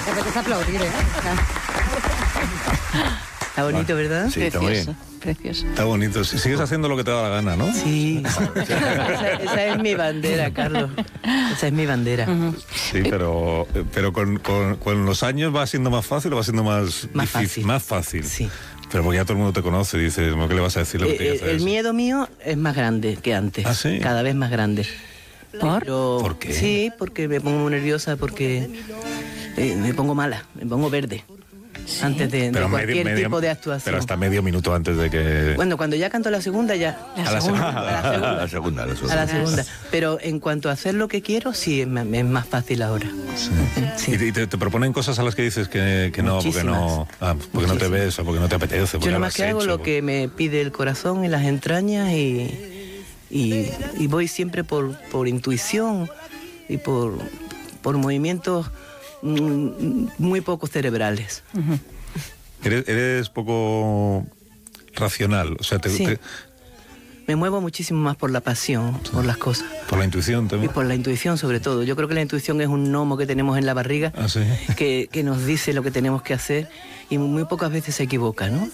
Te apetece aplaudir, ¿eh? Está bonito, ¿verdad? Sí, está muy bien. Precioso. Está bonito. Si sigues haciendo lo que te da la gana, ¿no? Sí. Esa es mi bandera, Carlos. Esa es mi bandera. Sí, pero con los años va siendo más fácil o va siendo más difícil. Fácil. Más fácil. Sí. Pero porque ya todo el mundo te conoce y dices, ¿qué le vas a decir lo que tienes que hacer? El miedo mío es más grande que antes. ¿Ah, sí? Cada vez más grande. ¿Por qué? Sí, porque me pongo muy nerviosa, porque me pongo mala, me pongo verde. ¿Sí? Antes de cualquier tipo de actuación. Pero hasta medio minuto antes de que... Bueno, cuando ya canto la segunda, ya. A la segunda. Pero en cuanto a hacer lo que quiero, sí, es más fácil ahora. Sí. Sí. ¿Y te proponen cosas a las que dices que no, porque no te ves o porque no te apetece? Yo nomás que hago lo que me pide el corazón y las entrañas y voy siempre por intuición y por movimientos muy poco cerebrales. Eres poco racional, o sea, me muevo muchísimo más por la pasión, por las cosas. Por la intuición también. Y por la intuición sobre todo. Yo creo que la intuición es un gnomo que tenemos en la barriga, ¿sí? que nos dice lo que tenemos que hacer y muy pocas veces se equivoca, ¿no?